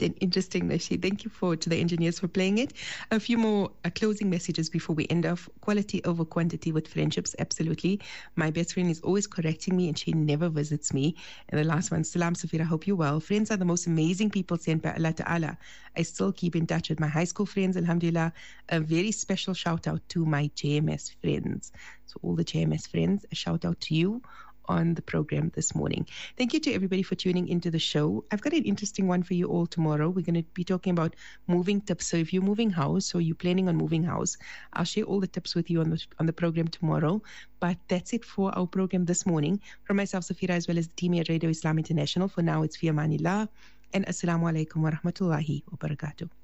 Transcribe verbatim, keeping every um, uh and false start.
Then interesting, Nashi. Thank you for to the engineers for playing it. A few more uh, closing messages before we end off. Quality over quantity with friendships, absolutely. My best friend is always correcting me and she never visits me. And the last one, Salam Safira, hope you're well. Friends are the most amazing people sent by Allah Ta'ala. I still keep in touch with my high school friends, alhamdulillah. A very special shout out to my J M S friends. So all the J M S friends, a shout out to you on the program this morning. Thank you to everybody for tuning into the show. I've got an interesting one for you all tomorrow. We're going to be talking about moving tips. So if you're moving house or you're planning on moving house, I'll share all the tips with you on the, on the program tomorrow. But that's it for our program this morning. From myself, Safira, as well as the team at Radio Islam International. For now, it's Fi Amanillah and Assalamu alaikum wa rahmatullahi wa barakatuh.